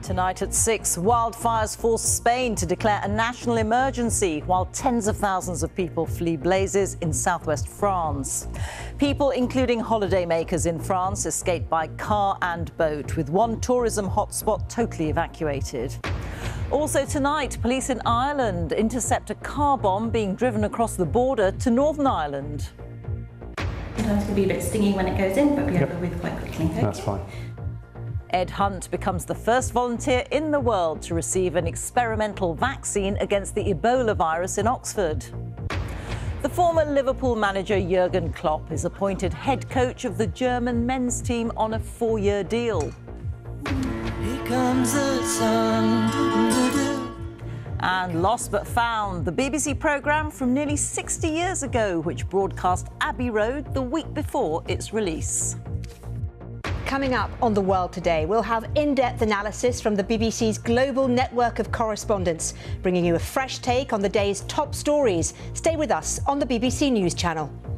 Tonight at 6, wildfires force Spain to declare a national emergency while tens of thousands of people flee blazes in southwest France. People, including holidaymakers in France, escaped by car and boat, with one tourism hotspot totally evacuated. Also tonight, police in Ireland intercept a car bomb being driven across the border to Northern Ireland. Sometimes it can be a bit stingy when it goes in, but we over with quite quickly. That's fine. Ed Hunt becomes the first volunteer in the world to receive an experimental vaccine against the Ebola virus in Oxford. The former Liverpool manager Jurgen Klopp is appointed head coach of the German men's team on a 4-year deal. Here comes the sun. And Lost But Found, the BBC programme from nearly 60 years ago, which broadcast Abbey Road the week before its release. Coming up on The World Today, we'll have in-depth analysis from the BBC's global network of correspondents, bringing you a fresh take on the day's top stories. Stay with us on the BBC News Channel.